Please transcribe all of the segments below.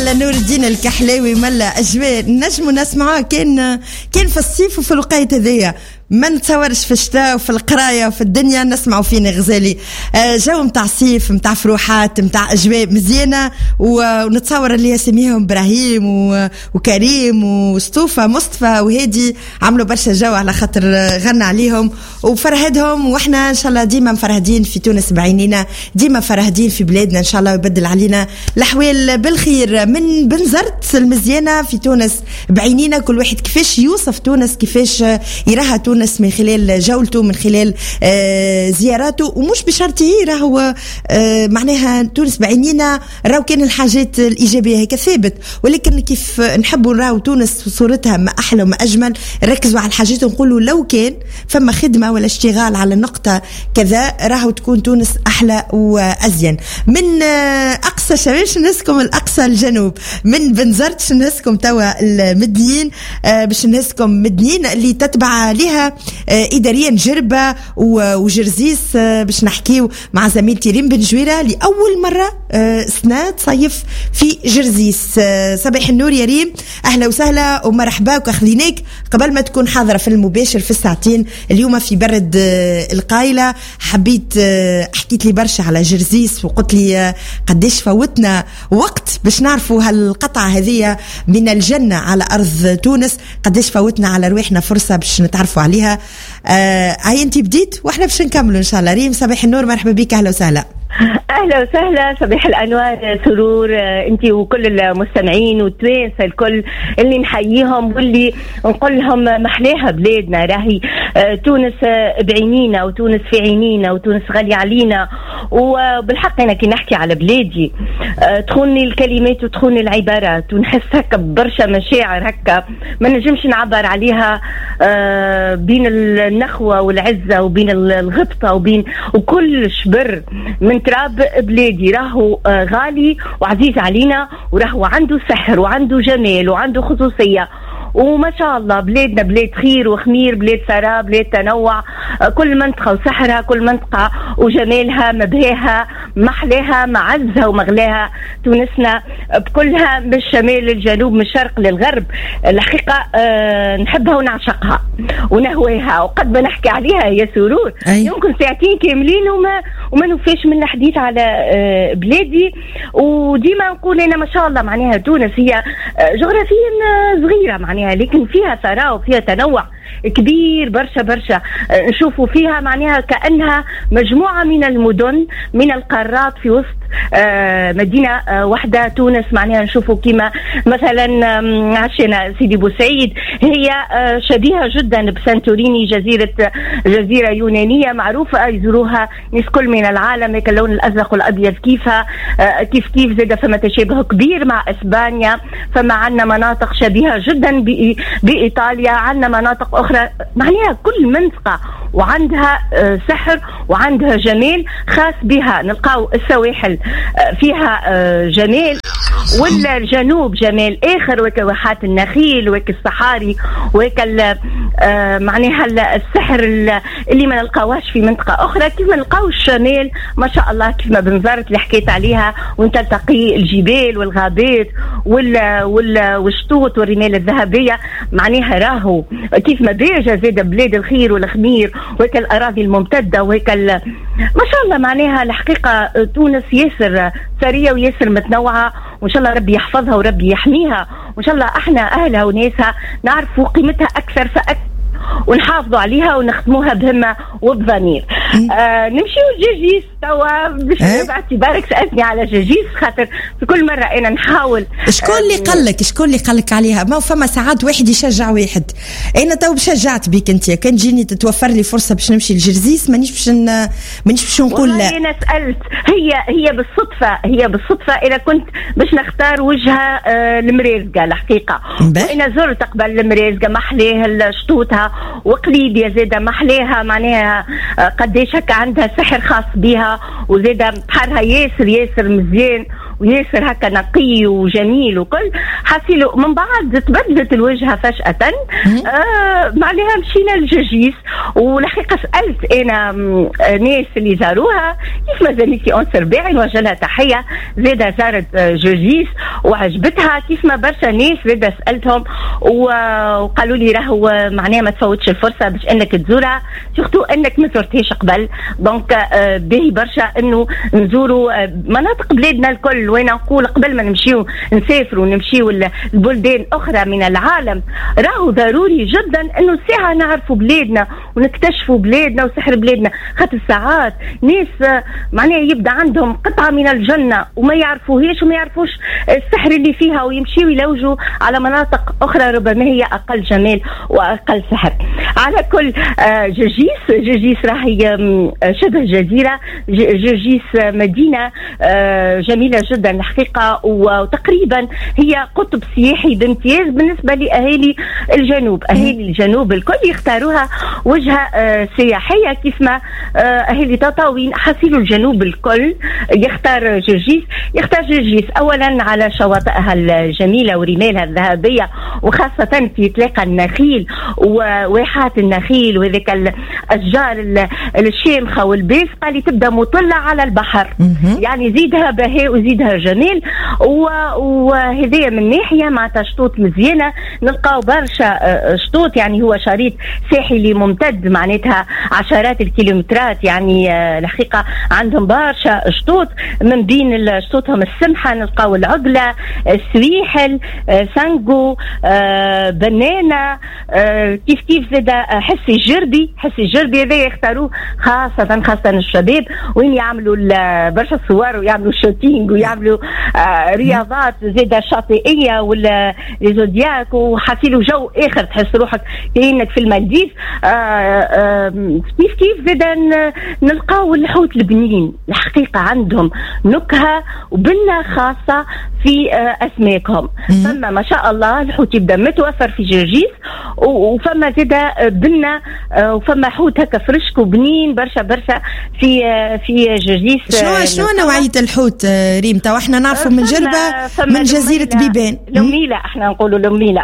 ملا نور الدين الكحلاوي ملا أجواء نجموا نسمعوها كان في الصيف وفي الوقت هذيا ما نتصورش في الشتاء وفي القرايه وفي الدنيا نسمعوا فينا غزالي. جو متاع صيف متاع فروحات متاع اجواء مزيانه ونتصور اللي يسميهم ابراهيم وكريم وسطوفه مصطفى وهادي عملوا برشا جو على خاطر غنى عليهم وفرهدهم، واحنا ان شاء الله ديما مفرهدين في تونس بعينينا، ديما فرهدين في بلادنا ان شاء الله ويبدل علينا الاحوال بالخير. من بنزرت المزيانه في تونس بعينينا، كل واحد كيفاش يوصف تونس، كيفاش يراها تونس من خلال جولته، من خلال زياراته، ومش بشرط راهو معناها تونس بعينينا راهو كان الحاجات الإيجابية هيك ثابت، ولكن كيف نحبوا نراو تونس صورتها ما أحلى وما أجمل نركزوا على الحاجات ونقولوا لو كان فما خدمة ولا اشتغال على نقطة كذا راهو تكون تونس أحلى وأزين. من أقصى شمال شنسكم الأقصى الجنوب، من بنزرت شنسكم توا المدنيين باش نسكم مدنيين اللي تتبع لها إداريا جربة وجرزيس باش نحكيو مع زميلتي ريم بن جويرة لأول مرة سنة تصيف في جرزيس. صباح النور يا ريم، أهلا وسهلا ومرحبا وأخذيناك قبل ما تكون حاضرة في المباشر في الساعتين اليوم في برد القايلة. حبيت حكيت لي برشا على جرزيس وقلت لي قديش فوتنا وقت باش نعرفوا هالقطعة هذه من الجنة على أرض تونس، قديش فوتنا على رواحنا فرصة باش نتعرفوا عليها. هاي انتي بديت واحنا باش نكملوا ان شاء الله. ريم صباح النور، مرحبا بك، اهلا وسهلا. اهلا وسهلا، صباح الانوار سرور انتي وكل المستمعين والتوانسه الكل اللي نحييهم واللي نقول لهم محلاها بلادنا. راهي تونس بعينينا وتونس في عينينا وتونس غاليه علينا، وبالحق انا كي نحكي على بلادي تخوني الكلمات وتخوني العبارات ونحس هكا برشا مشاعر هكا ما نجمش نعبر عليها بين النخوه والعزه وبين الغبطه وبين وكل شبر من تراب بلادي. راهو غالي وعزيز علينا، وراهو عنده سحر وعنده جمال وعنده خصوصية، وما شاء الله بلادنا بلاد خير وخمير، بلاد ثراء، بلاد تنوع، كل منطقة وسحرها، كل منطقة وجمالها، مبهاها، محلاها، معزها ومغلاها. تونسنا بكلها من الشمال للجنوب، من الشرق للغرب، الحقيقة نحبها ونعشقها ونهويها، وقد ما نحكي عليها يا سرور يمكن ساعتين كاملين وما نوفيش من الحديث على بلادي. وديما نقول أنا ما شاء الله معناها تونس هي جغرافيا صغيرة معناها، لكن فيها ثراء وفيها تنوع كبير برشا نشوفوا فيها معناها كأنها مجموعة من المدن من القارات في وسط مدينة واحدة. تونس معناها نشوفوا كما مثلا عشنا سيدي بوسعيد هي شبيهة جدا بسانتوريني، جزيرة يونانية معروفة يزوروها ناس كل من العالم، هيك اللون الأزرق والأبيض كيفها كيف زاد فما تشابه كبير مع إسبانيا، فما عنا مناطق شبيهة جدا بإيطاليا، عنا مناطق أخرى معناها كل منطقة وعندها سحر وعندها جمال خاص بها. نلقاو السواحل فيها جمال، ولا الجنوب جمال آخر، وك واحات النخيل وك الصحاري وك معناها السحر اللي ما نلقاوهاش في منطقة أخرى. كيف ما نلقاو الشمال ما شاء الله كيف ما بنزرت اللي حكيت عليها، وانت تلتقي الجبال والغابات والشطوط والرمال الذهبية، معناها راهو كيف ما بيجا زاد بلاد الخير والخمير وك الأراضي الممتدة وك ما شاء الله معناها الحقيقة تونس ياسر ثرية وياسر متنوعة، وإن شاء الله ربي يحفظها وربي يحميها، وإن شاء الله احنا أهلها وناسها نعرفوا قيمتها أكثر فأكثر ونحافظوا عليها ونخدموها بهمة وبضمير. نمشي لجرجيس توا باش باعتبارك سألتني على جرجيس، خاطر في كل مرة أنا نحاول. شكون اللي قالك عليها؟ ما فما ساعات واحد يشجع واحد. أنا تو بشجعت بيك أنت، كان جيني تتوفر لي فرصة باش نمشي لجرجيس مانيش باش نقول لا. أنا سألت هي بالصدفة إذا كنت باش نختار وجهة المريزقة الحقيقة، وأنا زرت قبل المريزقة محليه الشطوطها وقليبيا زادة محلاها معناها قديش هكا عندها سحر خاص بها، وزادة بحرها ياسر مزيان وياسر هكا نقي وجميل وكل حاسيلو. من بعد تبدلت الوجهة فجأة معناها مشينا لجرجيس، والحقيقة سألت أنا ناس اللي زاروها كيف ما زميلتي أنصر باعي نوجه لها تحية، زادة زارت جرجيس وعجبتها. كيف ما برشا ناس زاد سألتهم وقالوا لي راهو معناها ما تفوتش الفرصة باش انك تزورها، سورتو انك ما زرتيش قبل. دونك باهي برشا انه نزوروا مناطق بلادنا الكل. وين نقول قبل ما نمشيو نسافروا نمشيو لبلدان اخرى من العالم، راهو ضروري جدا انه ساعة نعرفوا بلادنا ونكتشفوا بلادنا وسحر بلادنا. خاطر ساعات ناس معناها يبدا عندهم قطعة من الجنة وما يعرفوهاش وما يعرفوش السحر اللي فيها، ويمشيوا يلوجوا على أخرى ربما هي أقل جمال وأقل سحر. على كل جرجيس راهي شبه جزيرة، جرجيس مدينة جميلة جدا الحقيقة، وتقريبا هي قطب سياحي بامتياز بالنسبة لأهالي الجنوب. أهالي الجنوب الكل يختاروها وجهة سياحية، كيف ما أهالي تطاوين حصيل الجنوب الكل يختار جرجيس. أولا على شواطئها الجميلة ورمالها الذهبية، وخاصة في تلاقى النخيل وواحات النخيل وذلك الأشجار الشامخة والباسقة اللي تبدأ مطلة على البحر. يعني زيدها بهاء وزيدها جميل. وهذه من ناحية مع شطوط مزيانة، نلقاو برشا شطوط. يعني هو شريط ساحلي ممتد معناتها عشرات الكيلومترات. يعني الحقيقة عندهم برشا شطوط، من بين شطوطهم السمحة نلقاو العقلة، السويحل، سانجو، بنانة، كيف زاد حسي الجربي هذا يختاروه خاصة الشباب، وين يعملوا برشا صور ويعملوا شوتينج ويعملوا رياضات زاد شاطئية ولا زودياك، وحاسيلوا جو آخر تحس روحك كأنك في المالديف. كيف زاد نلقاو الحوت البنين الحقيقة عندهم نكهة وبنة خاصة في أسماكهم. فما ما شاء الله الحوت يبدأ متوفر في جرجيس، وفما زاد بنة، وفما حوت هكا فرشك وبنين برشا في جرجيس. شنو نوعية الحوت ريمتا؟ واحنا نعرفوا من جربة من جزيرة بيبان لميلة، احنا نقولوا لميلة.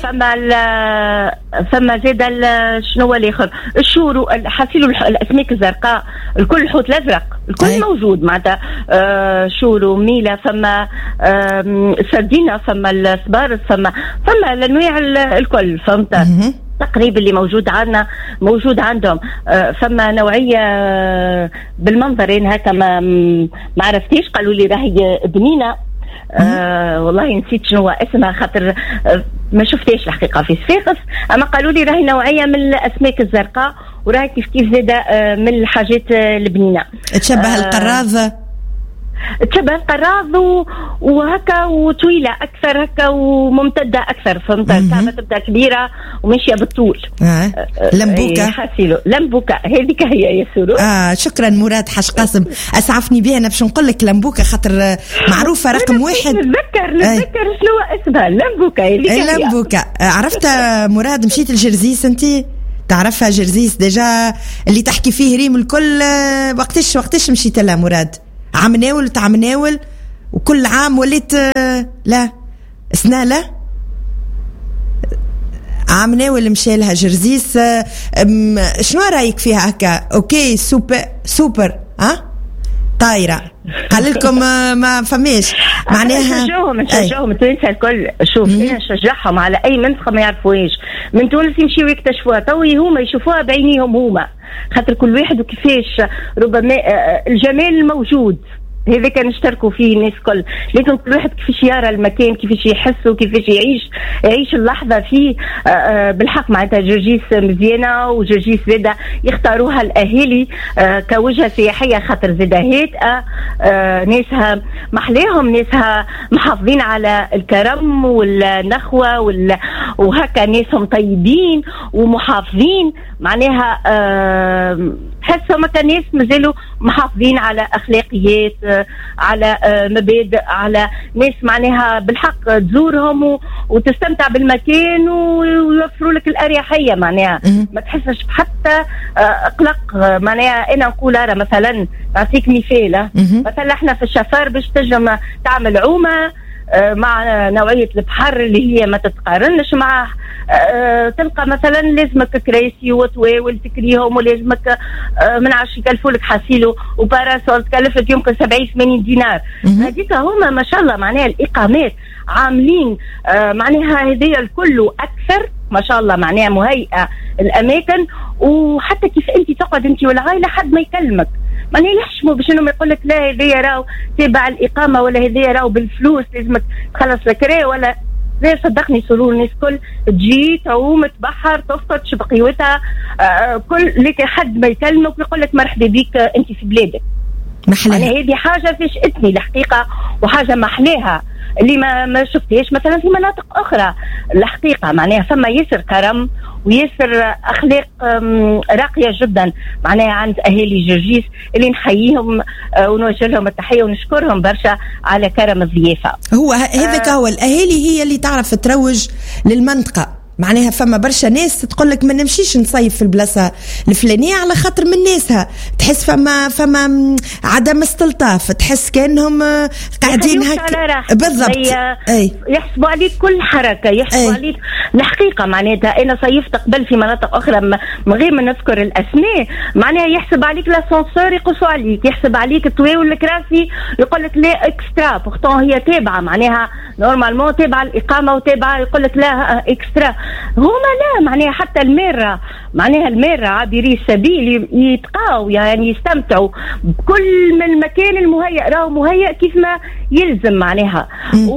فما زاد شنو الاخر الشورو، حاسيلوا الاسماك الزرقاء الكل، الحوت الازرق الكل موجود معناتها. شورو ميلة، فما سردينة، فما الصبارس، فما الانواع الكل، فهمت تقريبا اللي موجود عندهم. فما نوعية بالمنظرين هكا ما عرفتيش، قالوا لي راهي بنينة. والله نسيت شنو اسمها خاطر ما شفتيش الحقيقة في صفاقس، اما قالوا لي راهي نوعية من الاسماك الزرقاء، وراهي كيف زاد من الحاجات البنينة. تشبه القراض، تشبه القراض وهكا وطويلة أكثر هكا وممتدة أكثر، فهمت؟ الكعبة تبدأ كبيرة وماشية بالطول. لمبوكة، لمبوكة هذيك هي يا سورو. شكرا مراد حاج قاسم، أسعفني بها. أنا باش نقول لك لمبوكة خاطر معروفة رقم واحد. نتذكر شنو اسمها لمبوكة هذيك. لمبوكة عرفت مراد؟ مشيت الجرزيس أنتي تعرفها جرزيس ديجا اللي تحكي فيه ريم الكل. وقتش مشيت لها مراد؟ عمناول وكل عام وليت لا سنة عمناول مشي لها جرزيس. شنو رايك فيها هكا؟ اوكي سوبر طايرة قال لكم ما فماش معناها. نشجعهم التوانسة الكل. شوف انا نشجعهم على اي منطقة ما يعرفوهاش من تونس يمشيوا يكتشفوها، توي هما يشوفوها بعينيهم هما، خاطر كل واحد وكيفاش ربما الجمال الموجود هذا كان نشتركوا فيه الناس كل، لكن كل واحد كيفاش يرى المكان، كيفاش يحس وكيفاش يعيش اللحظة فيه. بالحق معناتها جرجيس مزيانة، وجرجيس زادة يختاروها الأهالي كوجهة سياحية خاطر زادة هادئة، ناسها محلاهم، ناسها محافظين على الكرم والنخوة وهكا ناسهم طيبين ومحافظين معناها. حسهم كان ناس مازالوا محافظين على أخلاقيات، على مبادئ، على ناس معناها بالحق تزورهم وتستمتع بالمكان ويوفروا لك الأريحية معناها ما تحسش حتى اقلق. معناها انا نقول مثلا نعطيك مثال، مثلا احنا في الشفار باش تنجم تعمل عومة مع نوعية البحر اللي هي ما تتقارنش مع تلقى مثلا لازمك كراسي وطواول تكريهم، ولازمك من عرش يكلفولك حاسيلو وباراسول تكلفك يمكن 70-80 دينار. هذيك هما ما شاء الله معناها الإقامات عاملين معناها هذه الكل أكثر ما شاء الله معناها مهيئة الأماكن، وحتى كيف أنت تقعد أنت والعائلة حد ما يكلمك معناها يحشموا باش انهم يقول لك لا هذه راهو تبع الإقامة ولا هذه راهو بالفلوس لازمك تخلص لك ولا زي. صدقني سرور الناس كل تجي تعوم تبحر تفطر تشرب قهوتها كل لك حد ما يكلمك ويقول لك مرحبا بك انت في بلادك. يعني هذه حاجه فاجأتني الحقيقه وحاجه محلاها اللي ما شفتهاش مثلا في مناطق اخرى الحقيقه. معناها ثم ياسر كرم وياسر اخلاق راقيه جدا معناها عند اهالي جرجيس اللي نحييهم ونوجه لهم التحيه ونشكرهم برشا على كرم الضيافه. هو هذاك هو الاهالي هي اللي تعرف تروج للمنطقه. معناها فما برشا ناس تقول لك ما نمشيش نصيف في البلاصه الفلانيه على خاطر من ناسها، تحس فما عدم استلطاف، تحس كانهم قاعدين هكا بالضبط يحسبوا عليك كل حركه، يحسبوا عليك الحقيقه. معناتها انا صيفت قبل في مناطق اخرى من غير ما نذكر الاسماء، معناها يحسب عليك لاسانسور يقصوا عليك، يحسب عليك الطواول الكراسي يقول لك لا اكسترا، بورتون هي تابعه معناها نورمالمون تابعه الاقامه وتابعه يقول لك لا اكسترا. هما لا معناها حتى الميرة معناها الميرة عابري السبيل يتقاو يعني يستمتعوا بكل من المكان المهيئ، راهو مهيئ كيف ما يلزم معناها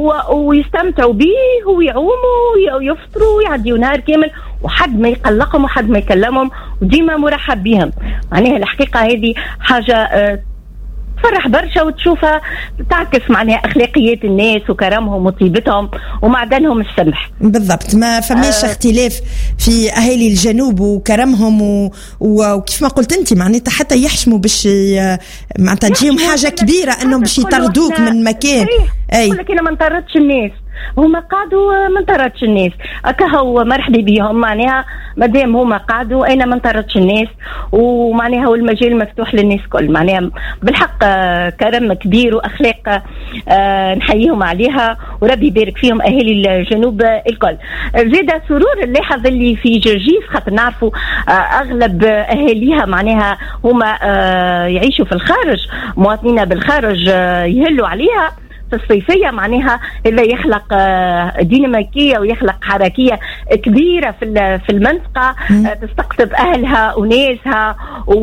ويستمتعوا به ويعوموا ويفطروا ويعديوا نهار كامل وحد ما يقلقهم وحد ما يكلمهم وديما مرحب بهم. معناها الحقيقة هذه حاجة تفرح برشا وتشوفها تعكس معناها أخلاقيات الناس وكرمهم وطيبتهم ومعدنهم السمح. بالضبط، ما فماش اختلاف في أهالي الجنوب وكرمهم وكيف ما قلت أنت معناتها حتى يحشموا باش معناتها تجيهم حاجة كبيرة أنهم باش يطردوك من مكان. يقول لك أنا ما نطردش الناس، هما قعدوا ما نطردش الناس هو مرحبا بيهم معناها مادام هما قعدوا انا ما نطردش الناس ومعناها والمجال مفتوح للناس كل. معناها بالحق كرم كبير واخلاق نحييهم عليها وربي يبارك فيهم اهالي الجنوب الكل. زيد سرور نلاحظ اللي في جرجيس خاطر نعرفوا اغلب اهاليها معناها هما يعيشوا في الخارج، مواطنين بالخارج يهلوا عليها في الصيفية معناها اللي يخلق ديناميكية ويخلق حركية كبيرة في المنطقة تستقطب أهلها وناسها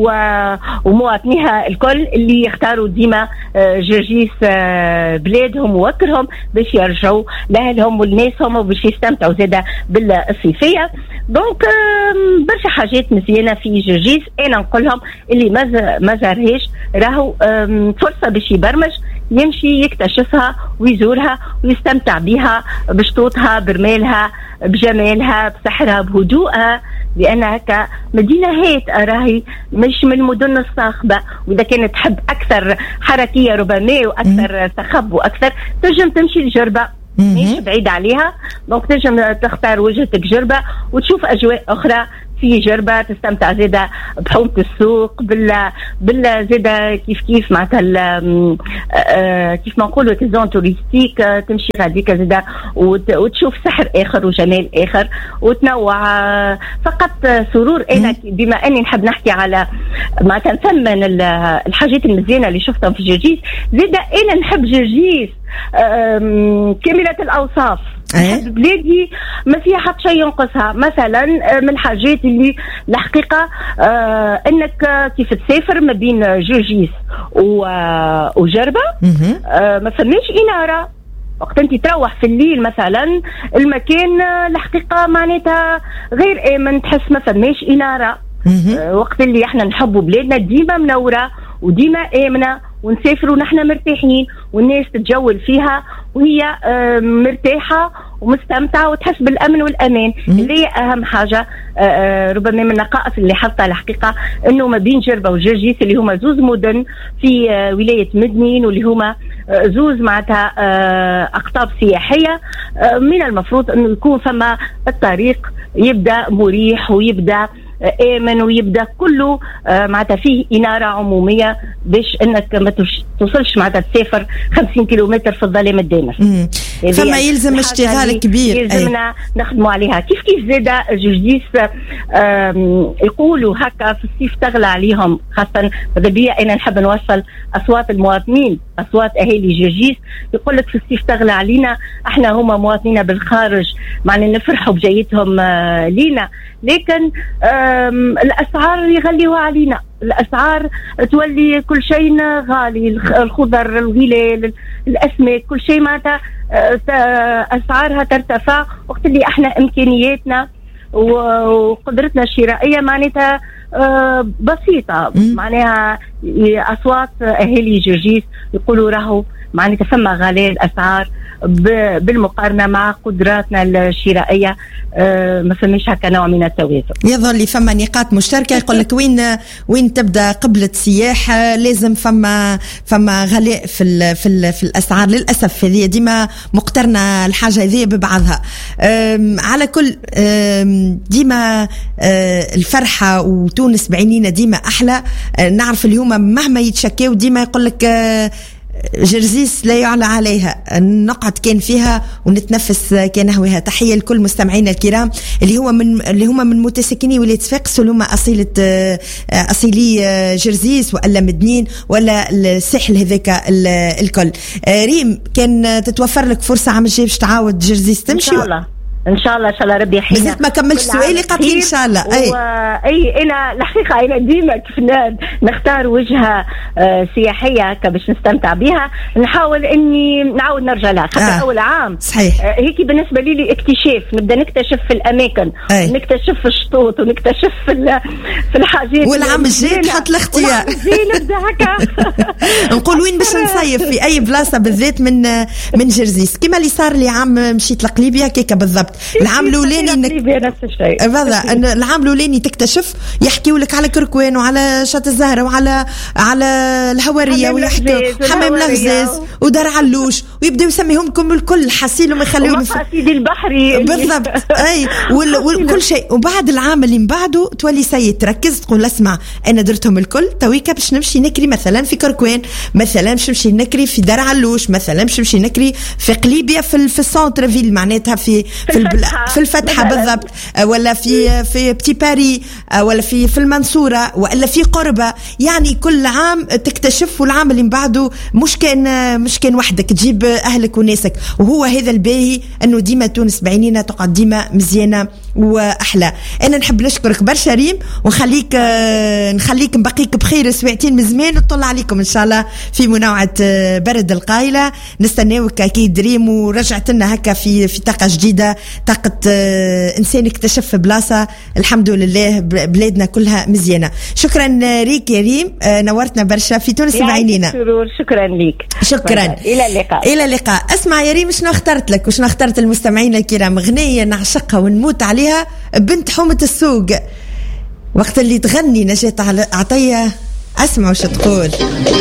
ومواطنيها الكل اللي يختاروا ديما جرجيس بلادهم ووكرهم باش يرجعوا لأهلهم ولناسهم وباش يستمتعوا زادة بالصيفية. دونك برشا حاجات مزيانة في جرجيس أنا نقولهم اللي ما زارهاش راهو فرصة باش يبرمج يمشي يكتشفها ويزورها ويستمتع بها بشطوطها برمالها بجمالها بسحرها بهدوءها، لأن هكا مدينة هيت راهي مش من المدن الصاخبة. وإذا كانت تحب أكثر حركية ربما وأكثر تخب وأكثر تنجم تمشي لجربة مش بعيد عليها، دونك تنجم تختار وجهتك جربة وتشوف أجواء أخرى في جربة تستمتع زيادة بحومة السوق بلا زيادة كيف معناتها كيف ما نقولوا كيزون توريستيك تمشي غاديك زيادة وتشوف سحر آخر وجمال آخر وتنوع. فقط سرور أنا بما أني نحب نحكي على معناتها نثمن الحاجات المزيانة اللي شفتهم في جرجيس، زيادة أنا نحب جرجيس كاملة الأوصاف. بلادي ما فيها حتى شيء ينقصها. مثلا من الحاجات اللي الحقيقة انك كيف تسافر ما بين جرجيس وجربة ما فماش إنارة. وقت انت تروح في الليل مثلا المكان الحقيقة معناتها غير آمن، تحس ما فماش إنارة. وقت اللي احنا نحبوا بلادنا ديما منورة وديما آمنة ونسافر ونحن مرتاحين والناس تتجول فيها وهي مرتاحة ومستمتعة وتحس بالأمن والأمان اللي هي أهم حاجة. ربما من النقائص اللي حطها الحقيقة أنه ما بين جربة وجرجيس اللي هما زوز مدن في ولاية مدنين واللي هما زوز معناتها أقطاب سياحية، من المفروض أنه يكون فما الطريق يبدأ مريح ويبدأ آمن ويبدأ كله معناتها فيه إنارة عمومية باش أنك ما توصلش معناتها تسافر 50 كيلومتر في الظلام الدامر. فما يلزم اشتغال كبير يلزمنا نخدموا عليها. كيف زاده جرجيس يقولوا هكا في الصيف تغلى عليهم، خاصه ماذا انا نحب نوصل اصوات المواطنين، اصوات اهالي جرجيس. يقول لك في الصيف تغلى علينا، احنا هما مواطنين بالخارج معنا نفرحوا بجيتهم لينا، لكن الاسعار يغليوها علينا، الاسعار تولي كل شيء غالي، الخضر، الغلال، الاسماك، كل شيء معناتها اسعارها ترتفع، وقت اللي احنا امكانياتنا وقدرتنا الشرائيه معناتها بسيطه. معناها اصوات اهالي جرجيس يقولوا راهو معناتها فما غلاء الاسعار بالمقارنه مع قدراتنا الشرائيه، ما فماش هكا نوع من التوازن. يظل فما نقاط مشتركه. يقول لك وين تبدا قبلة السياحه لازم فما غلاء في الاسعار. للاسف هذه ديما مقترنه الحاجه هذه ببعضها. على كل ديما الفرحه وتونس بعينينا ديما احلى. نعرف اليوم مهما يتشكاو ديما يقول لك جرزيس لا يعلى عليها، نقعد كان فيها ونتنفس كنهوها. تحيه لكل مستمعينا الكرام اللي هما من متسكني ولاية صفاقس، اللي هما اصيلي جرزيس ولا مدنين ولا الساحل هذاك الكل. ريم، كان تتوفر لك فرصه عام الجاي باش تعاود جرزيس تمشي ان شاء الله ربي يحيينا. بزيت ما كملش سؤالي قالت ان شاء الله. اي انا الحقيقه انا ديما كيف نختار وجهه سياحيه باش نستمتع بها، نحاول اني نعاود نرجع لها. خاطر اول عام صحيح هيك بالنسبه لي اكتشاف، نبدا نكتشف في الاماكن، نكتشف في الشطوط، ونكتشف في الحاجات. والعام الجاي تحط الاختيار نبدا هكا نقول وين باش نصيف في اي بلاصه بالذات من جرزيس، كما اللي صار لي عام مشيت لقليبيا كيكا بالضبط. العام الاولاني نفس الشيء العام الاولاني تكتشف يحكيوا لك على كركوان وعلى شاط الزهره وعلى الهواريه ويحكوا حمام الغزاز ودار علوش، ويبداو يسميهم لكم الكل حسيل وما يخليهم سيدي البحري بالضبط. اي وكل شيء. وبعد العام اللي من بعده تولي سيد تركز تقول اسمع انا درتهم الكل، تويكا باش نمشي نكري مثلا في كركوان، مثلا باش نمشي نكري في دار علوش، مثلا باش نمشي نكري في قليبيا في السونتر فيل، معناتها في الفتحة بالضبط، ولا في بتي باري، ولا في المنصورة، ولا في قربة. يعني كل عام تكتشف، والعام اللي من بعده مش كان وحدك، تجيب أهلك وناسك. وهو هذا الباهي أنه ديما تونس بعينينا تقعد ديما مزيانة وأحلى. أنا نحب نشكرك برشا ريم، ونخليك نبقيك بخير سويعتين من زمان، نطلع عليكم إن شاء الله في منوعة برد القايلة. نستناوك أكيد ريم، ورجعت لنا هكا في طاقة جديدة، طاقة إنسان اكتشف في بلاصة. الحمد لله بلادنا كلها مزيانة. شكرا ليك يا ريم، نورتنا برشا في تونس بعينينا. شكرا ليك. شكرا. إلى اللقاء. اسمع يا ريم، شنو اخترت لك وشنو اخترت المستمعين الكرام؟ غنية نعشقها ونموت عليها، بنت حومة السوق، وقت اللي تغني نجاة عطية. اسمعوا شو تقول.